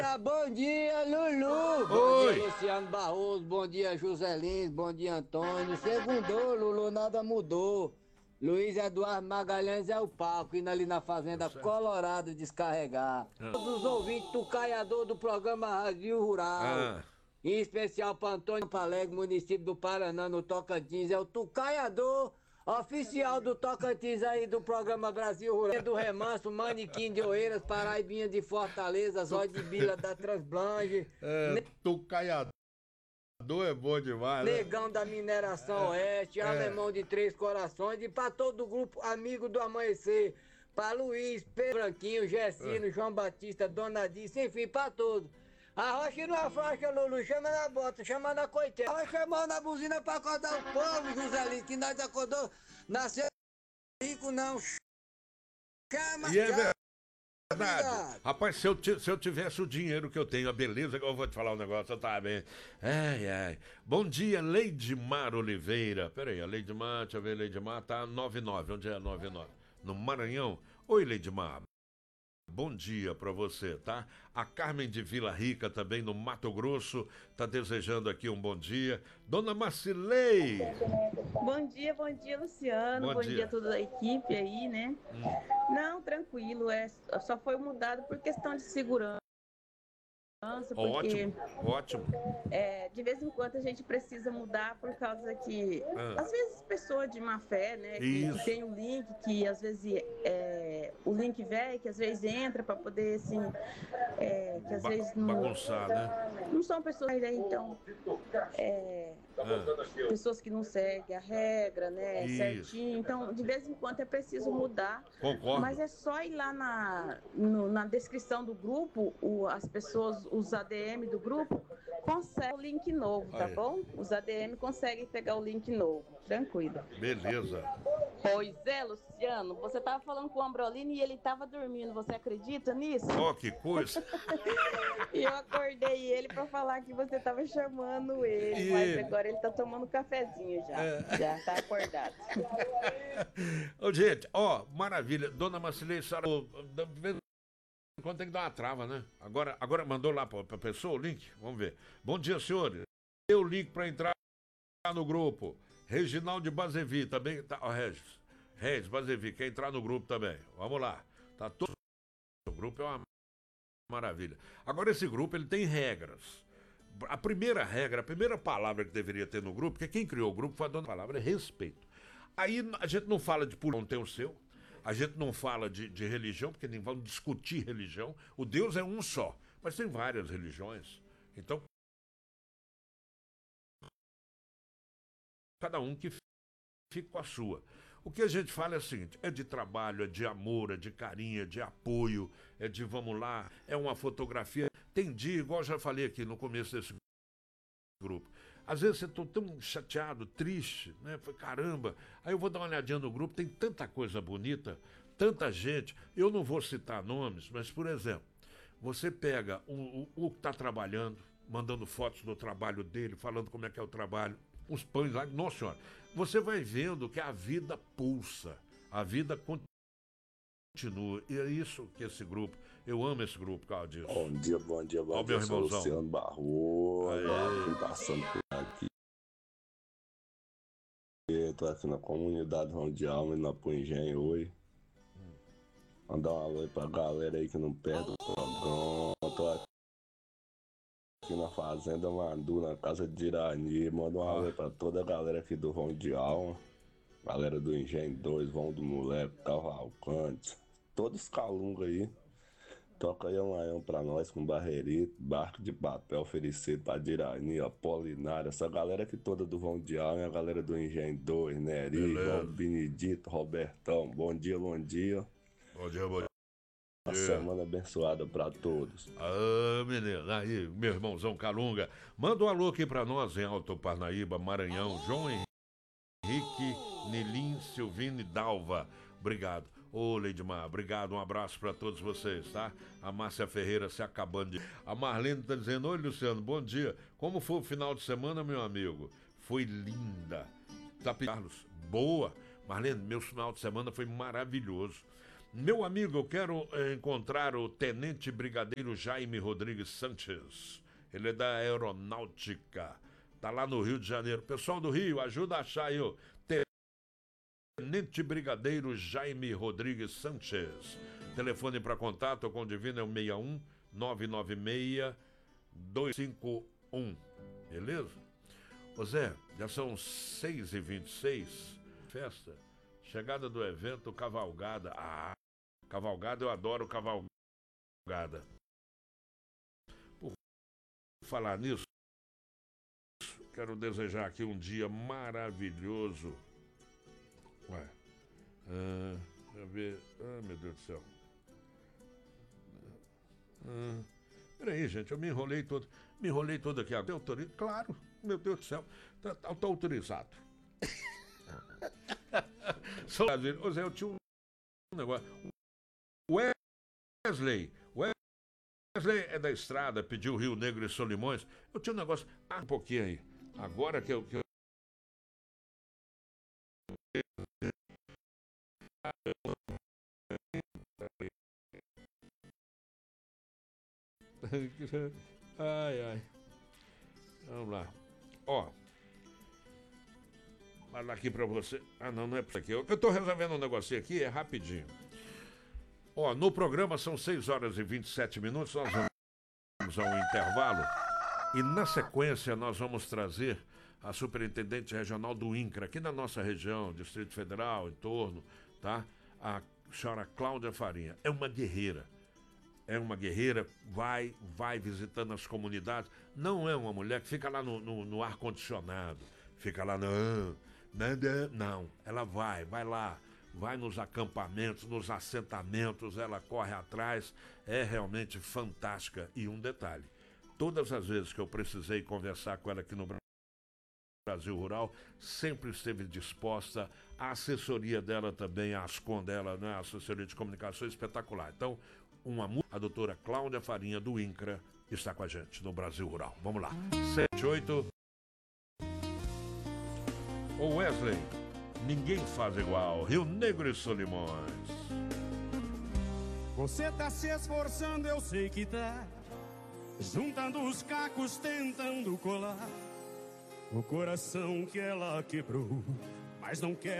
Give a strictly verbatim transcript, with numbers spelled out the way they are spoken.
Bom dia, Lulu. Bom Oi. dia, Luciano Barroso. Bom dia, José Lins. Bom dia, Antônio. Segundou, Lulu, nada mudou. Luiz Eduardo Magalhães é o palco, indo ali na Fazenda Colorado descarregar. Ah. Todos os ouvintes do caiador do programa Rádio Rural. Ah. Em especial para Antônio Palegre, município do Paraná, no Tocantins. É o Tucaiador, oficial do Tocantins aí do programa Brasil Rural. Do Remanso, Manequim de Oeiras, Paraibinha de Fortaleza, Zóio de Bila da Transblanche. É, Tucaiador é bom demais, né? Negão da Mineração Oeste, é. Alemão de Três Corações e para todo o grupo Amigo do Amanhecer. Para Luiz, Pedro Branquinho, Gessino, é. João Batista, Dona Dice, enfim, para todos. Arrocha não afrouxa, Lulu, chama na bota, chama na coiteira. Vai chamando na buzina pra acordar o povo, José Lins, que nós acordou, nasceu rico não. Chama, e é chama. Verdade. Rapaz, se eu, se eu tivesse o dinheiro que eu tenho, a beleza, eu vou te falar um negócio, tá bem. Ai, ai. Bom dia, Leidmar Oliveira. Peraí, a Leidmar, deixa eu ver, Leidmar tá nove nove. Onde é a nove nove? No Maranhão? Oi, Leidmar. Bom dia pra você, tá? A Carmen de Vila Rica, também no Mato Grosso, tá desejando aqui um bom dia. Dona Marcilei! Bom dia, bom dia, Luciano. Bom, bom dia. dia a toda a equipe aí, né? Hum. Não, tranquilo, é, só foi mudado por questão de segurança. Porque, ótimo, ótimo. É, de vez em quando a gente precisa mudar por causa que, ah. às vezes, pessoa de má fé, né? Que, que tem o um link, que às vezes é, o link velho, que às vezes entra para poder, assim, é, que às ba vezes não. Bagunçar, né? Não são pessoas, né? Então, é, ah. pessoas que não seguem a regra, né? Isso. Certinho. Então, de vez em quando é preciso mudar. Concordo. Mas é só ir lá na, no, na descrição do grupo, o, as pessoas. Os A D M do grupo conseguem o link novo, tá Aí. bom? Os A D M conseguem pegar o link novo, tranquilo. Beleza. Pois é, Luciano, você tava falando com o Ambrolini e ele tava dormindo, você acredita nisso? Oh, que coisa! E eu acordei ele pra falar que você tava chamando ele, e... mas agora ele tá tomando cafezinho já, é. já tá acordado. Ô, gente, ó, maravilha, Dona Marcilei, senhora... Quando tem que dar uma trava, né? Agora, agora mandou lá pra, pra pessoa o link? Vamos ver. Bom dia, senhores. Deu o link pra entrar no grupo. Reginaldo de Bazevi também. Tá, ó, Regis. Regis, Bazevi, quer entrar no grupo também. Vamos lá. Tá todo. O grupo é uma maravilha. Agora, esse grupo, ele tem regras. A primeira regra, a primeira palavra que deveria ter no grupo, porque quem criou o grupo foi a dona palavra, é respeito. Aí a gente não fala de por não tem o seu. A gente não fala de, de religião, porque nem vamos discutir religião. O Deus é um só, mas tem várias religiões. Então, cada um que fique com a sua. O que a gente fala é o seguinte, é de trabalho, é de amor, é de carinho, é de apoio, é de vamos lá, é uma fotografia. Tem dia, igual eu já falei aqui no começo desse grupo. Às vezes você está tão chateado, triste, né? Foi caramba. Aí eu vou dar uma olhadinha no grupo, tem tanta coisa bonita, tanta gente. Eu não vou citar nomes, mas, por exemplo, você pega o, o, o que está trabalhando, mandando fotos do trabalho dele, falando como é que é o trabalho, os pães lá, nossa senhora. Você vai vendo que a vida pulsa, a vida continua. E é isso que esse grupo, eu amo esse grupo por causa disso. Bom dia, bom dia, bom Ó, dia, meu irmãozão. Luciano Barroso, quem passando por aqui. Eu tô aqui na comunidade Rondial, na Pungenha, oi. Hum. Mandar um alô aí pra galera aí que não perde o programa. Tô aqui na Fazenda Mandu, na casa de Irani. Manda um alô aí pra toda a galera aqui do Rondial. Galera do Engenho dois, Vão do Moleque, Cavalcante. Todos os calungos aí. Toca aí um aião pra nós com barreirito, barco de papel oferecido pra Dirani, Apolinário, essa galera aqui toda do Vão de Alma, a galera do Engenho dois, Neri, João Benedito, Robertão. Bom dia, bom dia. Bom dia, bom dia. Uma semana abençoada pra todos. Ah, menino, aí, meu irmãozão Calunga. Manda um alô aqui pra nós em Alto Parnaíba, Maranhão, João Henrique, Nelim, Silvino e Dalva. Obrigado. Ô, Leidmar, obrigado, um abraço pra todos vocês, tá? A Márcia Ferreira se acabando de... A Marlene tá dizendo, oi, Luciano, bom dia. Como foi o final de semana, meu amigo? Foi linda. Tá, Carlos? Boa. Marlene, meu final de semana foi maravilhoso. Meu amigo, eu quero eh, encontrar o Tenente Brigadeiro Jaime Rodrigues Sanches. Ele é da Aeronáutica. Tá lá no Rio de Janeiro. Pessoal do Rio, ajuda a achar aí o Tenente Brigadeiro Jaime Rodrigues Sanches. Telefone para contato com o Divino é o seis um nove nove seis dois cinco um. Beleza? Ô Zé, já são seis e vinte e seis. Festa. Chegada do evento, cavalgada. Ah, cavalgada, eu adoro cavalgada. Por falar nisso, quero desejar aqui um dia maravilhoso. Ué, ah, deixa eu ver. Ah, meu Deus do céu. Ah, peraí, gente, eu me enrolei todo. Me enrolei todo aqui. Autorizo? Claro, meu Deus do céu. Tá, tá, tá autorizado. Ô Zé, eu tinha um negócio. Wesley. Wesley é da estrada, pediu Rio Negro e Solimões. Eu tinha um negócio. Ah, um pouquinho aí. Agora que eu. Que eu... Ai, ai. Vamos lá. Ó. Falar aqui pra você. Ah, não, não é pra aqui. Eu, eu tô resolvendo um negocinho aqui, é rapidinho. Ó, no programa são seis horas e vinte e sete minutos. Nós vamos a um intervalo. E na sequência nós vamos trazer a superintendente regional do INCRA, aqui na nossa região, Distrito Federal, em torno, tá? A senhora Cláudia Farinha. É uma guerreira. É uma guerreira, vai, vai visitando as comunidades. Não é uma mulher que fica lá no, no, no ar-condicionado, fica lá, não, nada, não. Ela vai, vai lá, vai nos acampamentos, nos assentamentos, ela corre atrás, é realmente fantástica. E um detalhe, todas as vezes que eu precisei conversar com ela aqui no Brasil Rural, sempre esteve disposta. A assessoria dela também, a ASCOM dela, né? A assessoria de comunicação espetacular. Então, uma a doutora Cláudia Farinha do INCRA está com a gente no Brasil Rural. Vamos lá. sete oito. Ô Wesley, ninguém faz igual. Rio Negro e Solimões. Você tá se esforçando, eu sei que tá. Juntando os cacos, tentando colar o coração que ela quebrou, mas não quer.